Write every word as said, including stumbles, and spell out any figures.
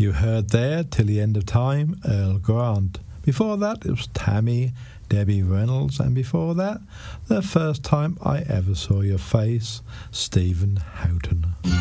You heard there, Till the End of Time, Earl Grant. Before that, it was Tammy, Debbie Reynolds, and before that, The First Time I Ever Saw Your Face, Stephen Houghton.